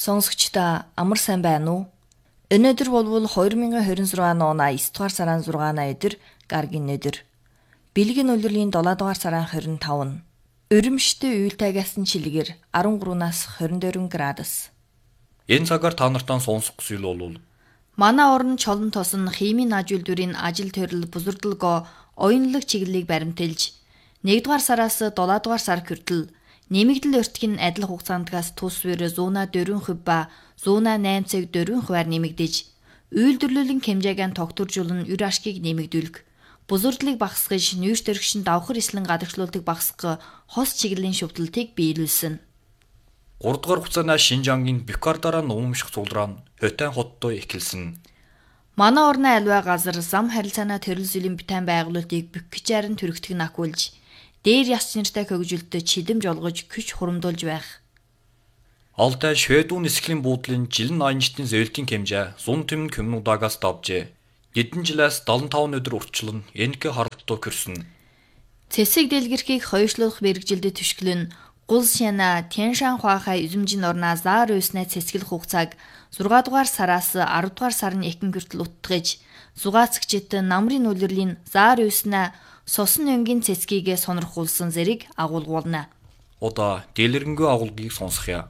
Сонсогчдоо амар сайн байна уу? Өнөөдөр болвол 2026 оны 9 дугаар сарын 6-ны өдөр гаргийн өдөр. Бэлгийн улирлын 7 дугаар сарын 25. Өрөмштэй үйл тагиасан чилгээр 13-аас 24 градус. Энэ цагаар та нартай сонсох зүйл бол манай орон чолон тосон химийн аж үйлдвэрийн ажил төрөл бузардалгоо оюунлаг чиглэлийг баримтэлж 1 дугаар сараас 7 дугаар сар хүртэл нэмэгдэл өртгөн адил хугацаандгаас тус бүр 140% ба 108.4%-аар нэмэгдэж, үйлдвэрлэлийн хэмжээг тогтворжуулан үр ашгийг нэмэгдүүлэх, бузардлыг багасгаж, нүүрс төрөгчөнд давхар эслэн гадагшлуулдаг багасгах хос чиглэлийн шүтэлтийг биелүүлсэн. 3 дугаар хугацааны Шинжангийн Бюкардаараа нуумших цуглараа нь Хотайн хоттой эхэлсэн. Манай орны аливаа газар зам харилцааны төрөл зүйлийн битэн байгуулалтыг Бюкчарын төрөгтөг нь акуулж, дээр яс нэртэй хөгжөлтөд чидэмж олгож күч хурамдуулж байх. Алтай Шведүүн нисгэлийн буудлын жилэн аянчтын зөөлтийн хэмжээ 100 тэмн коммунудагаас давжээ. Хэдэн жилээс 75 өдөр урчлан энэхэ хардтуу кэрсэн. Цэсийг дэлгэрхийг хойшлуулах мэрэгжилдэд түшгэлэн гул шяна Тяншан хуахай үзэмжин орноо заар үйснэ цэцгэлэх хугацааг 6 дугаар сараас 10 дугаар сарын эхэн хүртэл утгаж, зугаацгчид намрын улирлын заар үйснэ сосон өнгийн цэцгийг сонирхуулсан зэрэг агуулгуулна. Одоо дэлгэрэнгүй агуулгыг сонсхъя.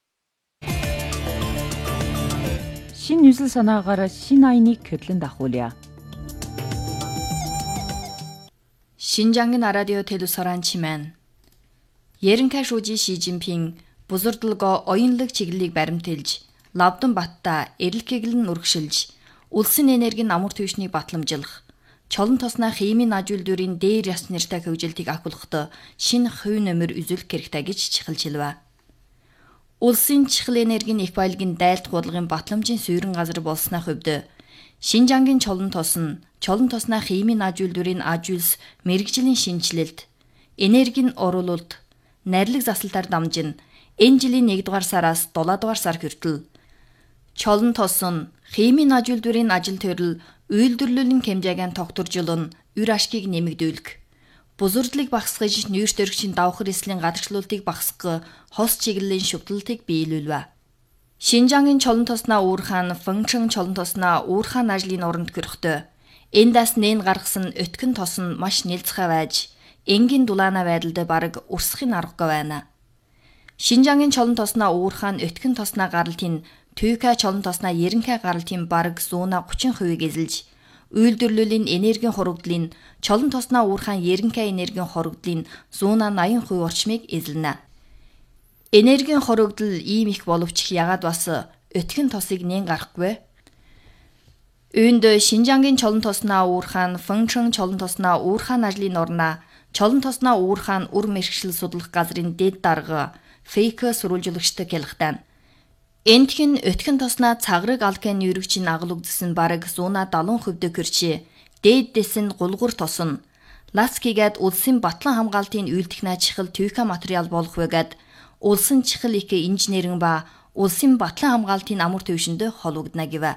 Шин 뉴сэл санаагаар шин айныг хөдлөн дахуулъя. Шинжангийн радио телевизоран чимэн. Ерөнхий шүүжи Ши Жинпин бузардалгоо оюунлаг чиглэлийг баримтэлж, лавдан батта эрэлхиглэн үргшилж, улсын энергийн амар түвшнийг батламжлах, чолон тосноо химийн аж үйлдвэрийн дээр яс нэртэй хөгжилтийг ахуулахдаа шинэ хувь нэмэр үзүүлэх хэрэгтэй гэж чихэлжилвэ. Улсын чихэл энергийн их баялагын дайлт худалдагын батламжийн суурин газар болсны хувьд Шинжангийн чолон тосноо химийн аж үйлдвэрийн аж үйлс мэрэгжлийн шинжилэлт, энергийн оруулалт, найрлаг засалтаар дамжин энэ жилийн 1 дугаар сараас 7 дугаар сар хүртэл чолон тосон химийн аж үйлдвэрийн ажил төрөл үйлдвэрлэлийн хэмжээг тогтворжуулан үр ашгийг нэмэгдүүлэх, бузардлыг багасгаж, нүүрс төрөгчийн давхар эслийн гадагшлуултыг багасгах хос чиглэлийн шүтэлтийг биелүүлвэ. Шинжангийн чолон тосноо уурхаан фэнкшн чолон тосноо уурхаан ажлын оронд гөрөхтөө эндээс нэн гаргасан өтгөн тос нь маш нэлцгэй байж, энгийн дулаана байдалд бараг урсахын аргагүй байна. Шинжангийн чолон тосноо уурхаан өтгөн тосноо гаралтын Түйкэ чолон тосноо ерөнхий гаралтын бараг 130%-ийг эзэлж, үйлдвэрлэлийн энергийн хорогдлын чолон тосноо уурхаан ерөнхий энергийн хорогдлын 180% орчмыг эзэлнэ. Энергийн хорогдол ийм их боловч ягаад бас өтгөн тосыг нэн гарахгүй? Үүнд Шинжангийн чолон тосноо уурхаан фэнкшн чолон тосноо уурхаан ажлын орноо чолон тосноо уурхаан үр мэргэшил судлах газрын дэд дарга фейк сурвалжуулагчтай хялгтаа. Энтхэн өтгөн тосноо цагрыг алканы өргөчийн агуулгдсан бараг 170% кэрчээ. Дээддэс нь гулгур тосон. Лацкигээд улсын батлан хамгаалтын үйлдэх чихэл түйхэ материал болох байгаад улсын чихэл их инженеринг ба улсын батлан хамгаалтын амар төвшөнд холбогдно гэв.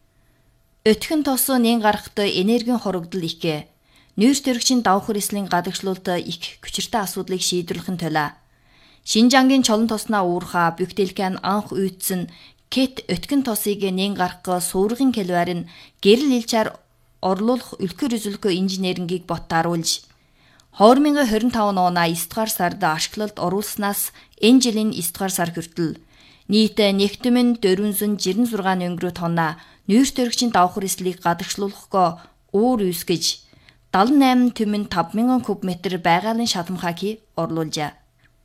Өтгөн тосоо нэн гарахт энергийн хорогдол их. Нүүрс төрөгчийн давхар эслийн гадагшлуулт их хүчиртэй асуудлыг шийдвэрлэхэн туйлаа. Шинжангийн чолон тосноо уурхаа Бюктэлкэн анх үйдсэн кет өтгөн тосыг нэн гарах суургын калварын гэрэл илчээр орлуулах үлгэр үзүүлэхгүй инженерингийг боттааруулж 2025 оны 9 дугаар сард ашиглалд оруулснаас энэ жилийн 9 дугаар сар хүртэл нийт нэгтмэн 466 өнгөрөө тонна нүүрс төрөгчийн давхар эслийг гадагшлуулахгоо уур үүсгэж 78 түмэн 5000 куб метр байгалийн шатамхааг орлуулжээ.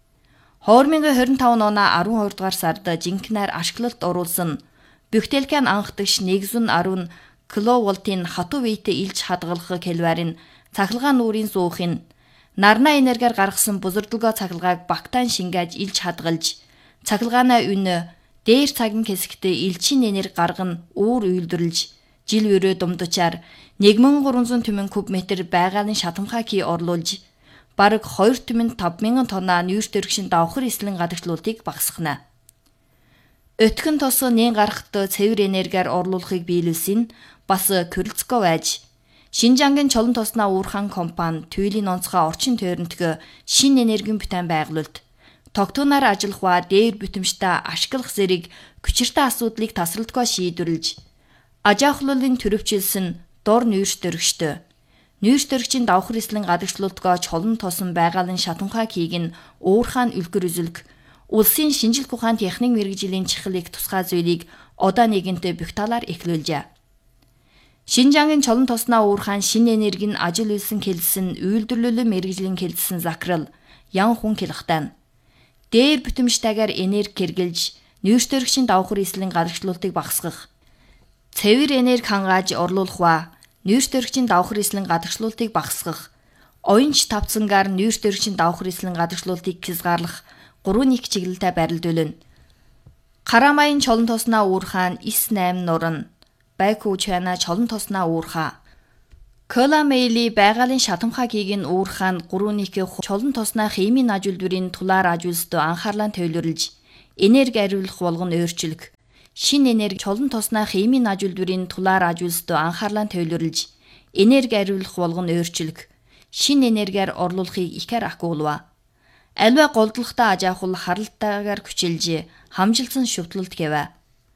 2025 оны 12 дугаар сард жинкнээр ашиглалт оруулсан Бюктэлкэн анхдагш 110 киловольтын хатуу вэйтэй илж хадгалах калварын цахилгаан нүрийн суухын нарна энергиар гаргасан бузардалгоо цахилгааг багтаан шингээж илж хадгалж цахилгаанаа үнэ дээр цагийн хэсэгтээ элчин энерги гарган уур үйлдвэрлэж жил өрөө думдучаар 1300 түмэн куб метр байгалийн шатамхааг орлуулж бараг 2.5000 тонна нүүрс төрөгчийн давхар эслийн гадагшлуултыг багасгана. Өтгөн тосоо нэн гарахт цэвэр энергиар орлуулахыг биелүүлсэн бас Крылцков байж Шинжангийн чолон тосноо уурхаан компани туйлын онцгой орчин тойронтгоо шинэ энергийн бүтээн байгуулалт тогтооноор ажиллах ба дээр бүтэмжтэй ашиглах зэрэг хүчиртэй асуудлыг тасралтгүй шийдвэрлэж, аж ахуйлын төрөвчлсөн дор нүүрс дөрөгчтэй. Нүүрс дөрөгчийн давхар эслийн гадагшлуултгоо чолон тосон байгалийн шатамхай кийг нь уурхаан үлгэр үзүүлэх, улсын шинжилх ухаан техник мэргэжлийн чухлыг тусгай зүйлийг одоо нэгэнтээ бүх талаар эхлүүлжээ. Шинжангийн чолон тосноо уурхаан шинэ энергийн ажил үйлсэн хэлсэн үйлдвэрлэлийн мэргэжлийн хэлсэн закрал ян хүн хэлхтэн. Дээр бүтэмжтэйгээр энерги хэрглэж, нүүрс дөрөгчийн давхар эслийн гадагшлуултыг багасгах, цэвэр энерги хангааж орлуулах ба нүүрс дөрөгчийн давхар эслийн гадагшлуултыг багасгах, оюунч тавцангаар нүүрс дөрөгчийн давхар эслийн гадагшлуултыг хязгаарлах 3 нэг чиглэлтэй барилдуулна. Карамайн чолон тосноо уурхаан 9-8 нуран, Байку чана чолон тосноо уурхаа. Коламейли байгалийн шатамхай кийг нь уурхаан 3 нэг чолон тосноо химийн аж үйлдвэрийн тулаар аж үйлсдөө анхаарлаа төвлөрлж, энерги ариулах болгон өөрчлөх, шинэ энерги чолон тосноо химийн аж үйлдвэрийн тулаар аж үйлсдөө анхаарлаа төвлөрлж, энерги ариулах болгон өөрчлөх, шинэ энергиар орлуулахыг ихээр ахгуулва. Аливаа голдлохтой аж ахуйл харалтайгаар хүчилж, хамжилсан шүтлэлт гэвэ.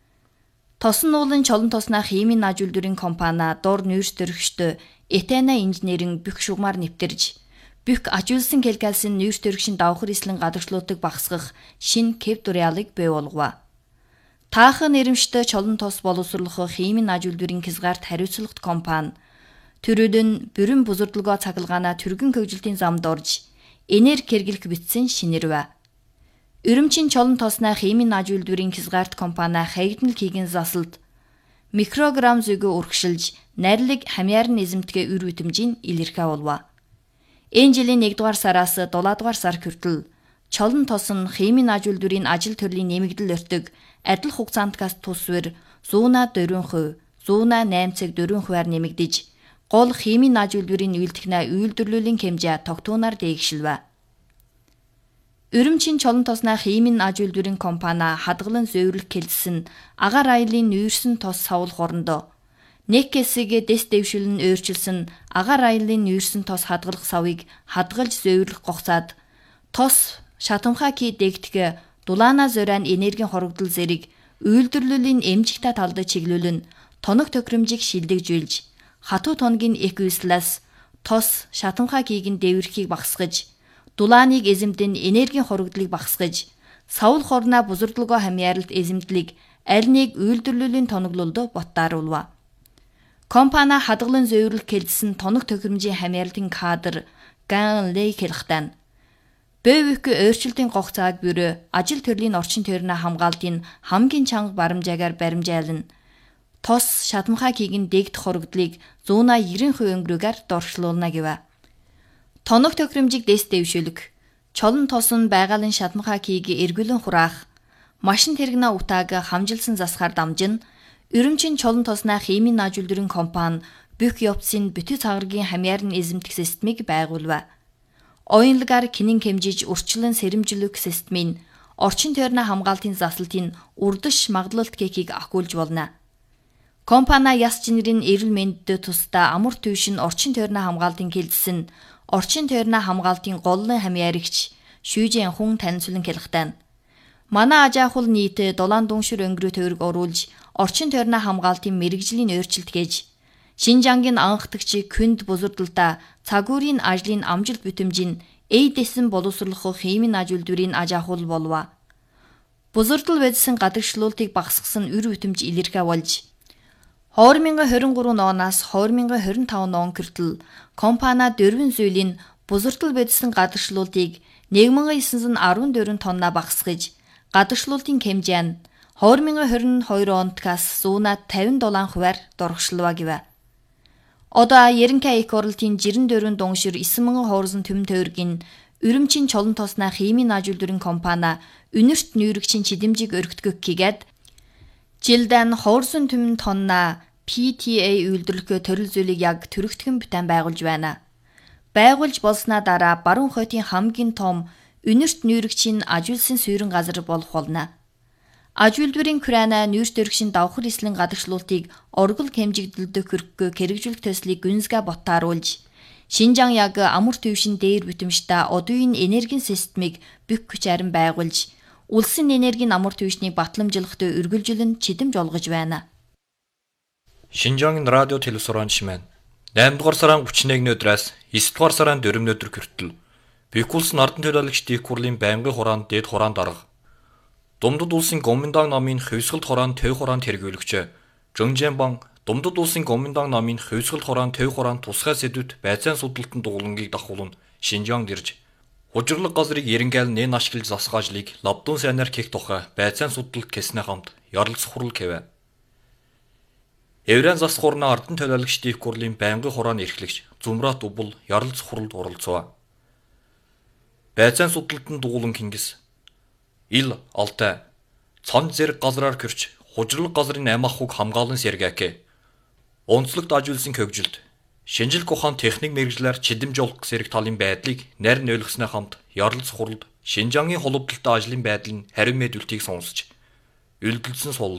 Тосон уулын чолон тосноо химийн аж үйлдвэрийн компани дор нүүрс дөрөгчтэй Этена инженерийн бүх шугамар нэвтэрж, бүх аж үйлсэн хялгайлсан нүүрс дөрөгчийн давхар эслийн гадагшлуултыг багасгах шинэ кэвдуриалыг бий болгова. Таахан нэрэмжтэй чолон тос боловсруулах химийн аж үйлдвэрийн хязгаарт хариуцлагат компани төрөөд нь бүрэн бузурдлогоо цахилгаанаа түргэн хөгжилтийн замд орж, энерги хэрэглэх битсэн шинэрвэ. Өрөмчийн чолон тосноо химийн аж үйлдвэрийн хязгаарт компани хаягднал хийгэн засалд микрограмм зүйгээ урагшилж, найрлаг хамьяарн эзэмтгэ үр бүтэмжийн илэрхээ болов. Энэ жилийн 1-р сараас 7-р сар хүртэл чолон тос нь химийн аж үйлдвэрийн ажил төрлийн нэмэгдэл өртөг адил хугацаантгаас тусвэр 104%, 108.4%-аар нэмэгдэж, гол химийн аж үйлдвэрийн үйлдвэрийн үйлдвэрлэлийн хэмжээ тогтооноор дээгшилвэ. Өрөмчийн чолон тосноо химийн аж үйлдвэрийн компани хадгалан зөвөрлөх хэлсэн агаар аялын нүүрсэн тос савлах орондоо нэг хэсэг дэс дэвшил нь өөрчилсөн агаар аялын нүүрсэн тос хадгалах савыг хадгалж зөвөрлөх гогцаад тос шатамхай ки дэгдэх дулаана зориан энергийн хорогдол зэрэг үйлдвэрлэлийн эмжигтэй талд чиглүүлэн тоног тохиромжийг шилдэгжүүлж, хатуу тоногийн эквислаас тос шатамхай кийг нь дэвэрхийг багасгаж, дулааныг эзэмдэн энергийн хорогдлыг багасгаж, савл хорноо бузурдлогоо хамьяаралт эзэмдлийг аль нэг үйлдвэрлэлийн тоноглолдо боттааруулва. Компани хадгалан зөвөрлөх хэлсэн тоног тохиромжийн хамьяаралтын кадр Ган Лей хэлхтэн. БВК өөрчлөлтийн гогцааг бюро ажил төрлийн орчин тойрны хамгаалтын хамгийн чанга баримжаагаар баримжаална. Тос шатамхай кийг нь дэгдэх хорогдлыг 190% өнгөрөөгээр дорчлуулна гэвэ. Тоног тохиромжийг дэс дэвшүүлэх, чолон тос нь байгалийн шатамхай кийг эргүүлэн хураах, машин тэрэгнээ утааг хамжилсан засахаар дамжин, өрөмчийн чолон тосноо химийн аж үйлдвэрийн компани бүх явцын бүтэц хагаргийн хамьяарн эзэмдэх системийг байгуулва. Оюунлагаар кинэн хэмжиж урьдчилан сэрэмжлэх системийн орчин тойрны хамгаалтын засалтын урдш магадлалт кекийг ахгуулж болно. Компани яс чинэрийн эрүүл мэндэд тусдаа амар төвшин орчин тойрны хамгаалтын хэлсэн орчин тойрны хамгаалтын голлон хамьяарагч шүүжийн хүн танилцуулан хэлхтэн. Манай аж ахуйл нийт 7 дүншир өнгөрөө тойрог оруулж орчин тойрны хамгаалтын мэрэгжлийн өөрчлөлт гэж Шинжангийн анхдагч күнд бузурдалда цагуурийн ажлын амжилт бүтэмжийн эйдэсэн боловсруулах химийн аж үйлдвэрийн аж ахуйл болов. Бузурдал байдсан гадагшлуултыг багасгасан үр бүтэмж илэрхээ болж 2023 оноос 2025 он хүртэл компани 4 зүйлийн бузурдал байдсан гадагшлуултыг 1914 тоннаа багасгаж, гадагшлуултын хэмжээ нь 2022 ондгаас 157%-аар дурагшлава гэвэ. Одоо Ерөнхий эх оролтын 94 дүншир 9,000 хоорсон төмөн тойргийн өрөмчийн чолон тосноо химийн аж үйлдвэрийн компани үнэрт нүүрэгчийн чидэмжийг өргөдгөх гэгээд жилдээ хоорсон төмөн тоннаа PTA үйлдвэрлэх төрөл зүйлийг яг төрөгдгөн бүтээн байгуулж байна. Байгуулж болсноо дараа баруун хотын хамгийн том үнэрт нүүрэгчийн аж үйлсийн суурин газар болох болно. Аж үйлдвэрийн Украина нүүрс дөрөгчийн давхар эслийн гадагшлуултыг оргил хэмжигдэлдөх хэрэгжүүлэх төслийг гүнзгий боттааруулж, Шинжаан яг амар түвшин дээр битэмжтэй одоогийн энергийн системийг бүх хүч харин байгуулж, улсын энергийн амар түвшнийг батламжлахтай үргэлжлэн чидэмж олгож байна. Шинжаангийн радио телевизорооч маань 8 дугаар сарын 31-ний өдрөөс 9 дугаар сарын 4-ний өдөр хүртэл Бикулс нардан төлөөлөгч Дикурлын байнгын хураанд дэд хураанд дарга. Думдад улсын Гоминдан намын хөвсгөлт хураанд төв хураанд хэрэгүүлэгч Жөнжэнбан Думдад улсын Гоминдан намын хөвсгөлт хураанд төв хураанд тусгай сэдвүүд байцаан судалтын дугуулангийг дахуулна Шинжаанд ирж хужирлаг газрыг эренгээл нэн ашиглаж засах ажлыг лавдун сайнаар хийх тухай байцаан судалт гэснэ хамт ярилцах хурал гэвэ. Еврейн засах хурнаа ардан төлөөлөгч Дикурлын байнгын хурааны эрхлэгч Зумрат Убул ярилцах хуралд оролцов. Байцаан судалтанд дугуулан Кингис ил алтай цон зэрэг газраар гэрч хужирлаг газрын 8 ахуйг хамгаалан сэргээкэ. Онцлогт ажиулсан хөгжилд шинжилх ухаан техник мэргэжлэр чидэмж олох зэрэг талын байдлыг нарийн ойлгосноо хамт ярилцах хуралд Шинжаангийн холбогдолтой ажлын байдал нь харин мэдүүлтийг сонсож үлдэлсэн сул